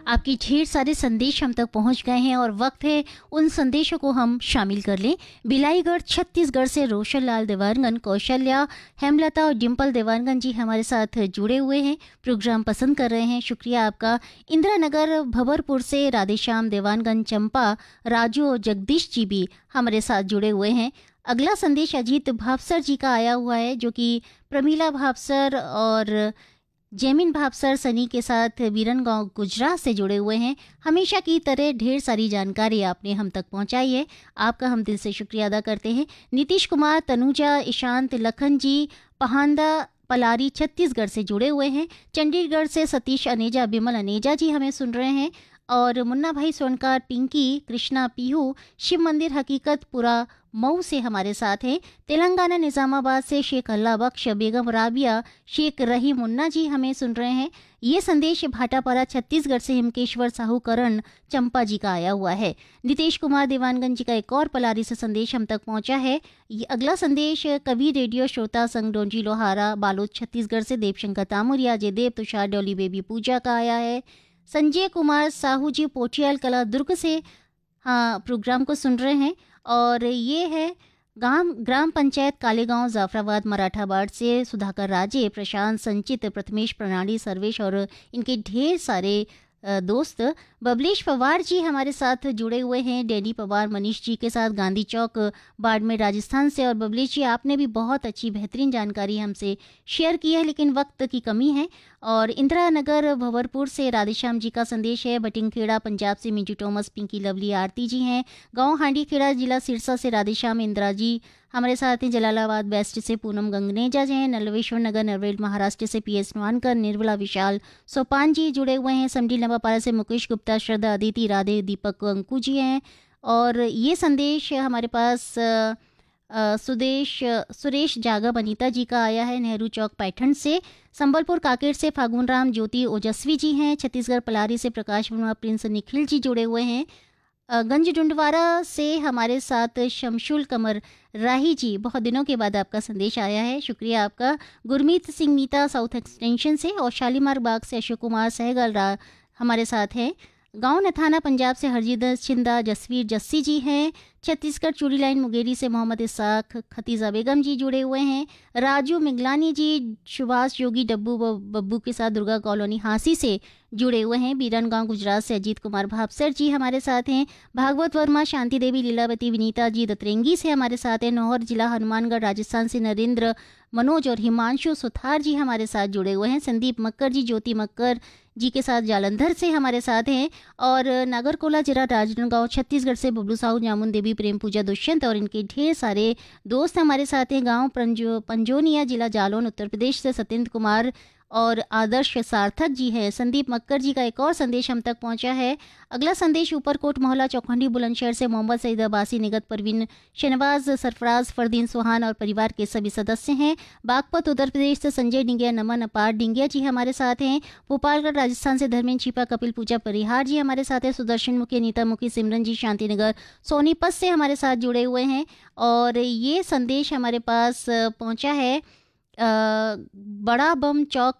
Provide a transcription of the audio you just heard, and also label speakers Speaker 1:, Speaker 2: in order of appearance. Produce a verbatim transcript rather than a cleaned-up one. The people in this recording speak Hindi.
Speaker 1: आपके ढेर सारे संदेश हम तक पहुंच गए हैं और वक्त है उन संदेशों को हम शामिल कर लें। बिलाईगढ़ छत्तीसगढ़ से रोशन लाल देवांगन, कौशल्या, हेमलता और डिम्पल देवांगन जी हमारे साथ जुड़े हुए हैं, प्रोग्राम पसंद कर रहे हैं, शुक्रिया आपका। इंदिरा नगर भवरपुर से राधेश्याम देवांगन, चंपा, राजू और जगदीश जी भी हमारे साथ जुड़े हुए हैं। अगला संदेश अजीत भावसर जी का आया हुआ है, जो कि प्रमीला भावसर और जैमिन भावसर सनी के साथ बीरनगांव गुजरात से जुड़े हुए हैं। हमेशा की तरह ढेर सारी जानकारी आपने हम तक पहुंचाई है, आपका हम दिल से शुक्रिया अदा करते हैं। नीतीश कुमार, तनुजा, ईशांत, लखन जी पहांदा पलारी छत्तीसगढ़ से जुड़े हुए हैं। चंडीगढ़ से सतीश अनेजा, बिमल अनेजा जी हमें सुन रहे हैं और मुन्ना भाई स्वर्णकार, पिंकी, कृष्णा, पीहू, शिव मंदिर हकीकतपुरा मऊ से हमारे साथ हैं। तेलंगाना निजामाबाद से शेख अल्लाह बख्श, बेगम राबिया, शेख रही मुन्ना जी हमें सुन रहे हैं। ये संदेश भाटापारा छत्तीसगढ़ से हिमकेश्वर साहू, करण, चंपा जी का आया हुआ है। नितेश कुमार देवानगंज जी का एक और पलारी से संदेश हम तक पहुंचा है। ये अगला संदेश कवि रेडियो श्रोता संघ डोंजी लोहारा बालोद छत्तीसगढ़ से देवशंकर तामुरिया, जयदेव, तुषार, डोली बेबी पूजा का आया है। संजय कुमार साहू जी पोटियाल कला दुर्ग से हाँ प्रोग्राम को सुन रहे हैं और ये है गांव ग्राम पंचायत कालेगांव जाफराबाद मराठाबाद से सुधाकर राजे, प्रशांत, संचित, प्रथमेश, प्रणाली, सर्वेश और इनके ढेर सारे दोस्त। बबलेश पवार जी हमारे साथ जुड़े हुए हैं, डैनी पवार मनीष जी के साथ गांधी चौक बाड़मेर राजस्थान से। और बबलेश जी आपने भी बहुत अच्छी बेहतरीन जानकारी हमसे शेयर की है, लेकिन वक्त की कमी है। और इंदिरा नगर भवरपुर से राधेश्याम जी का संदेश है। बटिंगखेड़ा पंजाब से मिंटू टॉमस, पिंकी, लवली, आरती जी हैं। गाँव हांडीखेड़ा जिला सिरसा से राधेश्याम इंदिरा जी हमारे साथ हैं। जलालाबाद वेस्ट से पूनम गंगनेजा जी हैं। नलवेश्वर नगर नरवेल महाराष्ट्र से पी एस नवानकर, निर्मला, विशाल, सोपान जी जुड़े हुए हैं। समडी लंबापारा से मुकेश गुप्ता, श्रद्धा, अदिति, राधे, दीपक, अंकु जी हैं। और ये संदेश हमारे पास आ, सुदेश सुरेश जागब अनीता जी का आया है, नेहरू चौक पैठन से। संबलपुर काकेर से फागुन राम, ज्योति, ओजस्वी जी हैं। छत्तीसगढ़ पलारी से प्रकाश वर्मा, प्रिंस, निखिल जी जुड़े हुए हैं। गंज डुंडवारा से हमारे साथ शमशुल कमर राही जी, बहुत दिनों के बाद आपका संदेश आया है, शुक्रिया आपका। गुरमीत सिंह मीता साउथ एक्सटेंशन से और शालीमार बाग से अशोक कुमार सहगल रा हमारे साथ हैं। गांव नथाना पंजाब से हरजीत छिंदा, जसवीर जस्सी जी हैं। छत्तीसगढ़ चूड़ी लाइन मुंगेरी से मोहम्मद इसाक, खतीजा बेगम जी जुड़े हुए हैं। राजू मिगलानी जी सुभाष योगी डब्बू बब्बू के साथ दुर्गा कॉलोनी हांसी से जुड़े हुए हैं। बीरनगांव गुजरात से अजीत कुमार भावसर जी हमारे साथ हैं। भागवत वर्मा, शांति देवी, लीलावती, विनीता जी दतरेंगी से हमारे साथ हैं। नौहर जिला हनुमानगढ़ राजस्थान से नरेंद्र, मनोज और हिमांशु सुथार जी हमारे साथ जुड़े हुए हैं। संदीप मक्कर जी, ज्योति मक्कर जी के साथ जालंधर से हमारे साथ हैं। और नागरकोला जिला राजनांदगांव छत्तीसगढ़ से बबलू साहू, जामुन देवी, प्रेम पूजा, दुष्यंत और इनके ढेर सारे दोस्त हमारे साथ हैं। गांव पंजो पंजोनिया जिला जालौन उत्तर प्रदेश से सत्येंद्र कुमार और आदर्श सार्थक जी हैं। संदीप मक्कर जी का एक और संदेश हम तक पहुंचा है। अगला संदेश ऊपरकोट मोहल्ला चौखंडी बुलंदशहर से मोहम्मद सईद अब्बासी, निगत परवीन, शहनवाज, सरफराज, फरदीन सुहान और परिवार के सभी सदस्य हैं। बागपत उत्तर प्रदेश से संजय डिंगिया, नमन अपार डिंगिया जी हमारे साथ हैं। भोपालगढ़ राजस्थान से धर्मेंद्र छिपा, कपिल पूजा परिहार जी हमारे साथ हैं। सुदर्शन मुखी, अनीता मुखी, सिमरन जी शांतिनगर सोनीपत से हमारे साथ जुड़े हुए हैं। और ये संदेश हमारे पास पहुँचा है बड़ा बम चौक